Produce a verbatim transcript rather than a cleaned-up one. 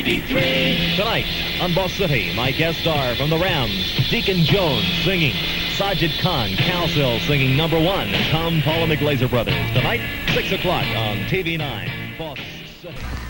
ninety-three. Tonight on Boss City, my guest star from the Rams, Deacon Jones singing, Sajid Khan, Cowsill singing number one, and Tom Paul and the Glazer Brothers. Tonight, six o'clock on T V nine. Boss City.